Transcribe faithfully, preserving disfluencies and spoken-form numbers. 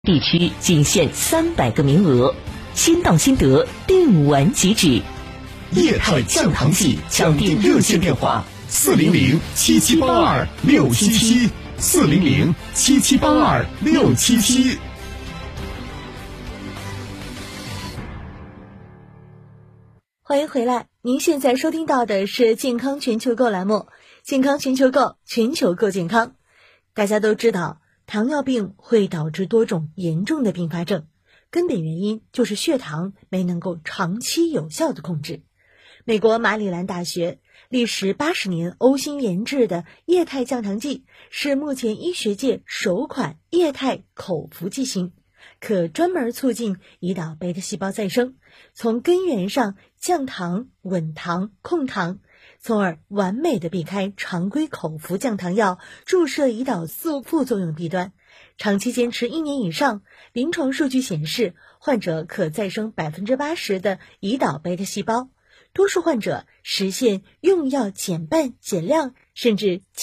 地区仅限三百个名额，先到先得，订完即止。 液态降糖剂抢订热线电话：四零零七七八二六七七，四零零七七八二六七七。 欢迎回来，您现在收听到的是健康全球购栏目，健康全球购，全球购健康。大家都知道，糖尿病会导致多种严重的并发症，根本原因就是血糖没能够长期有效的控制。美国马里兰大学历时八十年呕心研制的液态降糖剂，是目前医学界首款液态口服剂型，可专门促进胰岛贝塔细胞再生，从根源上降糖、稳糖、控糖，从而完美的避开常规口服降糖药注射胰岛素副作用弊端。长期坚持一年以上，临床数据显示，患者可再生 百分之八十 的胰岛贝塔细胞，多数患者实现用药减半、减量，甚至